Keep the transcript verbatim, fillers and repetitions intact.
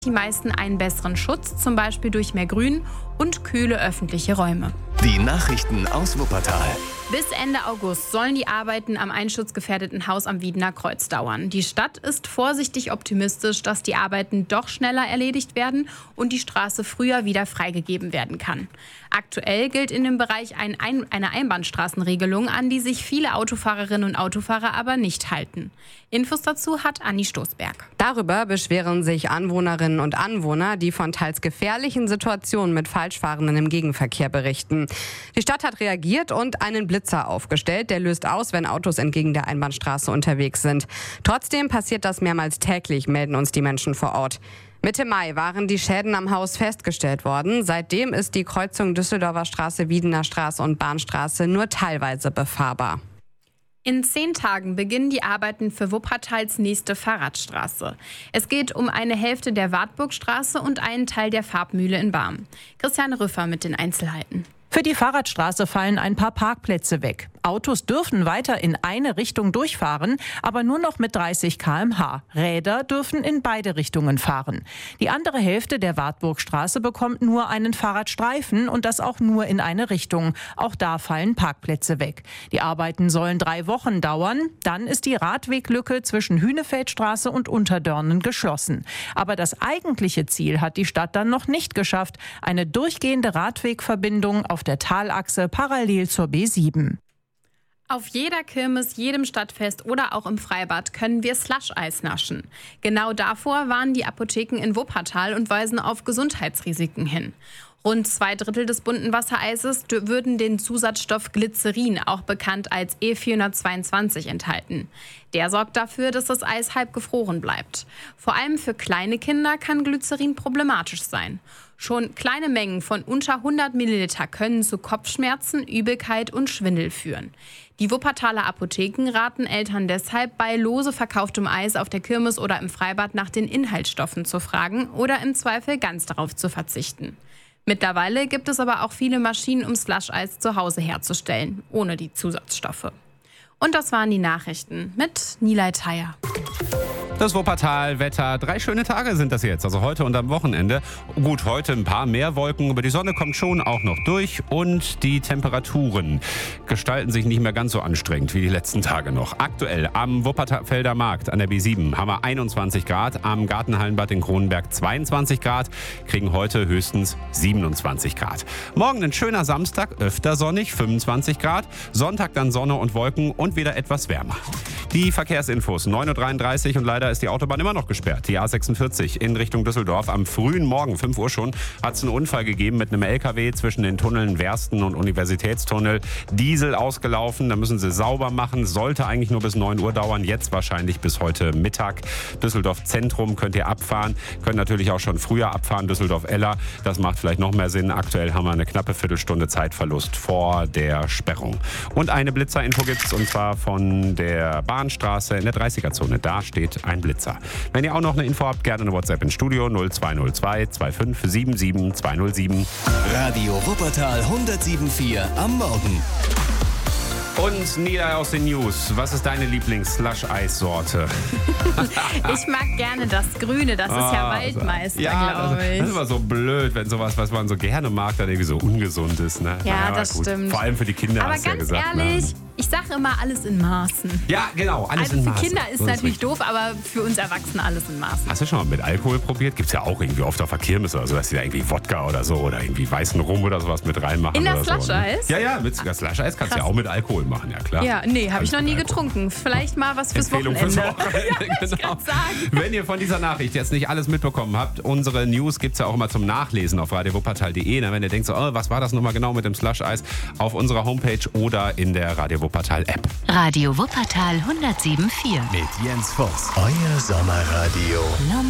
die meisten einen besseren Schutz, zum Beispiel durch mehr Grün und kühle öffentliche Räume. Die Nachrichten aus Wuppertal. Bis Ende August sollen die Arbeiten am einschutzgefährdeten Haus am Wiedener Kreuz dauern. Die Stadt ist vorsichtig optimistisch, dass die Arbeiten doch schneller erledigt werden und die Straße früher wieder freigegeben werden kann. Aktuell gilt in dem Bereich ein ein, eine Einbahnstraßenregelung, an die sich viele Autofahrerinnen und Autofahrer aber nicht halten. Infos dazu hat Anni Stoßberg. Darüber beschweren sich Anwohnerinnen und Anwohner, die von teils gefährlichen Situationen mit Falschfahrenden im Gegenverkehr berichten. Die Stadt hat reagiert und einen Blitzer aufgestellt. Der löst aus, wenn Autos entgegen der Einbahnstraße unterwegs sind. Trotzdem passiert das mehrmals täglich, melden uns die Menschen vor Ort. Mitte Mai waren die Schäden am Haus festgestellt worden. Seitdem ist die Kreuzung Düsseldorfer Straße, Wiedener Straße und Bahnstraße nur teilweise befahrbar. In zehn Tagen beginnen die Arbeiten für Wuppertals nächste Fahrradstraße. Es geht um eine Hälfte der Wartburgstraße und einen Teil der Farbmühle in Barm. Christiane Rüffer mit den Einzelheiten. Für die Fahrradstraße fallen ein paar Parkplätze weg. Autos dürfen weiter in eine Richtung durchfahren, aber nur noch mit dreißig Kilometer pro Stunde. Räder dürfen in beide Richtungen fahren. Die andere Hälfte der Wartburgstraße bekommt nur einen Fahrradstreifen und das auch nur in eine Richtung. Auch da fallen Parkplätze weg. Die Arbeiten sollen drei Wochen dauern. Dann ist die Radweglücke zwischen Hünefeldstraße und Unterdörnen geschlossen. Aber das eigentliche Ziel hat die Stadt dann noch nicht geschafft. Eine durchgehende Radwegverbindung auf der Talachse parallel zur B sieben. Auf jeder Kirmes, jedem Stadtfest oder auch im Freibad können wir Slush-Eis naschen. Genau davor warnen die Apotheken in Wuppertal und weisen auf Gesundheitsrisiken hin. Rund zwei Drittel des bunten Wassereises würden den Zusatzstoff Glycerin, auch bekannt als E vierhundertzweiundzwanzig, enthalten. Der sorgt dafür, dass das Eis halb gefroren bleibt. Vor allem für kleine Kinder kann Glycerin problematisch sein. Schon kleine Mengen von unter hundert Milliliter können zu Kopfschmerzen, Übelkeit und Schwindel führen. Die Wuppertaler Apotheken raten Eltern deshalb, bei lose verkauftem Eis auf der Kirmes oder im Freibad nach den Inhaltsstoffen zu fragen oder im Zweifel ganz darauf zu verzichten. Mittlerweile gibt es aber auch viele Maschinen, um Slush-Eis zu Hause herzustellen, ohne die Zusatzstoffe. Und das waren die Nachrichten mit Nilay Thayer. Das Wuppertal-Wetter. Drei schöne Tage sind das jetzt, also heute und am Wochenende. Gut, heute ein paar mehr Wolken, aber die Sonne kommt schon auch noch durch. Und die Temperaturen gestalten sich nicht mehr ganz so anstrengend wie die letzten Tage noch. Aktuell am Wupperfelder Markt an der B sieben haben wir einundzwanzig Grad, am Gartenhallenbad in Kronenberg zweiundzwanzig Grad, kriegen heute höchstens siebenundzwanzig Grad. Morgen ein schöner Samstag, öfter sonnig, fünfundzwanzig Grad. Sonntag dann Sonne und Wolken und wieder etwas wärmer. Die Verkehrsinfos, neun Uhr dreiunddreißig und leider ist die Autobahn immer noch gesperrt. Die A sechsundvierzig in Richtung Düsseldorf. Am frühen Morgen, fünf Uhr schon, hat es einen Unfall gegeben mit einem L K W zwischen den Tunneln Wersten und Universitätstunnel. Diesel ausgelaufen, da müssen sie sauber machen. Sollte eigentlich nur bis neun Uhr dauern, jetzt wahrscheinlich bis heute Mittag. Düsseldorf Zentrum könnt ihr abfahren, könnt natürlich auch schon früher abfahren, Düsseldorf-Eller. Das macht vielleicht noch mehr Sinn. Aktuell haben wir eine knappe Viertelstunde Zeitverlust vor der Sperrung. Und eine Blitzerinfo gibt's, und zwar von der Bahnstraße in der dreißiger-Zone. Da steht ein Blitzer. Wenn ihr auch noch eine Info habt, gerne eine WhatsApp ins Studio null zwei null zwei zwei fünf sieben sieben zwei null sieben. Radio Wuppertal hundertsieben Komma vier am Morgen. Und Nilay aus den News. Was ist deine Lieblings-Slush-Eis-Sorte? Ich mag gerne das Grüne, das ist ja Waldmeister, ja, glaube das, ich. das ist immer so blöd, wenn sowas, was man so gerne mag, dann irgendwie so ungesund ist. Ne? Ja, naja, das gut. stimmt. Vor allem für die Kinder, aber hast du ja ganz gesagt. ehrlich, Ne? ich sage immer alles in Maßen. Ja, genau, alles Also in für Maßen. Kinder ist So natürlich richtig. doof, aber für uns Erwachsene alles in Maßen. Hast du schon mal mit Alkohol probiert? Gibt's ja auch irgendwie oft auf der Kirmes oder so, dass die da irgendwie Wodka oder so oder irgendwie weißen Rum oder sowas mit reinmachen. In das oder so, ne? Slush-Eis? Ja, ja, mit das Slush-Eis kannst du ja auch mit Alkohol machen, ja klar. Ja, nee, habe ich noch nie Alkohol. getrunken. Vielleicht mal was fürs Empfehlung Wochenende. fürs Wochenende. Ja, ich genau. kann's sagen. Wenn ihr von dieser Nachricht jetzt nicht alles mitbekommen habt, unsere News gibt's ja auch immer zum Nachlesen auf radio wuppertal punkt de. Wenn ihr denkt so, oh, was war das nochmal genau mit dem Slush-Eis, auf unserer Homepage oder in der Radio Wuppertal App. Radio Wuppertal hundertsieben Komma vier. Mit Jens Voss. Euer Sommerradio.